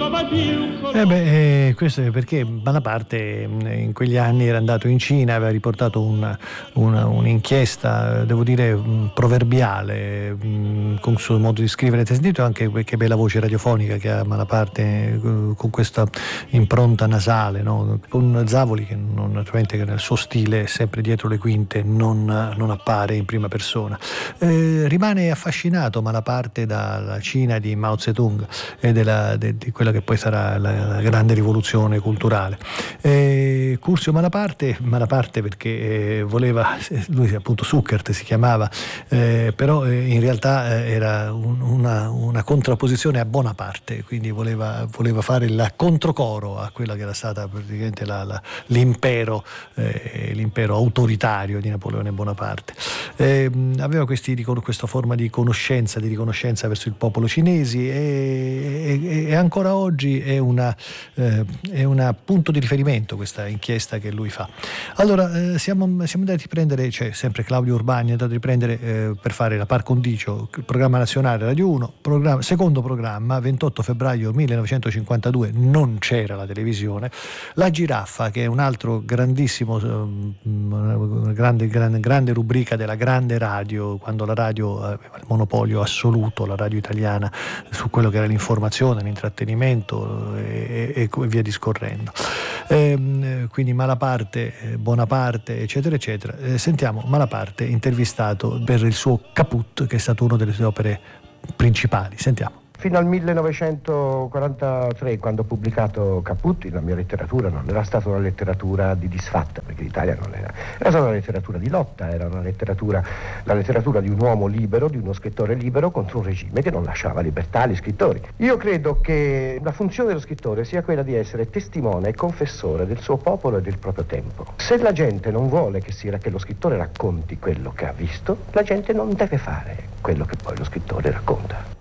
Questo è perché Malaparte in quegli anni era andato in Cina, aveva riportato un'inchiesta, devo dire, proverbiale, con il suo modo di scrivere. Ti hai sentito anche che bella voce radiofonica che ha Malaparte, con questa impronta nasale, no? Con Zavoli che naturalmente che nel suo stile, sempre dietro le quinte, non appare in prima persona. Rimane affascinato Malaparte dalla Cina di Mao Zedong e di quella che poi sarà la grande rivoluzione culturale. Curzio Malaparte perché voleva, lui appunto Zuckert si chiamava, però in realtà era una contrapposizione a Bonaparte, quindi voleva fare il controcoro a quella che era stata praticamente l'impero autoritario di Napoleone Bonaparte. Aveva questa forma di conoscenza, di riconoscenza verso il popolo cinesi e ancora oggi è una punto di riferimento questa inchiesta che lui fa. Allora siamo andati a prendere, cioè sempre Claudio Urbani è andato a riprendere per fare la par condicio, il programma nazionale Radio 1, secondo programma, 28 febbraio 1952, non c'era la televisione. La Giraffa, che è un altro grandissimo grande rubrica della grande radio, quando la radio aveva il monopolio assoluto, la radio italiana, su quello che era l'informazione, l'intrattenimento e via discorrendo. Quindi Malaparte, Bonaparte, eccetera eccetera. Sentiamo Malaparte intervistato per il suo Caput, che è stato una delle sue opere principali. Sentiamo. Fino al 1943, quando ho pubblicato Caput, la mia letteratura non era stata una letteratura di disfatta, perché l'Italia non era stata una letteratura di lotta, era la letteratura di un uomo libero, di uno scrittore libero contro un regime che non lasciava libertà agli scrittori. Io credo che la funzione dello scrittore sia quella di essere testimone e confessore del suo popolo e del proprio tempo. Se la gente non vuole che lo scrittore racconti quello che ha visto, la gente non deve fare quello che poi lo scrittore racconta.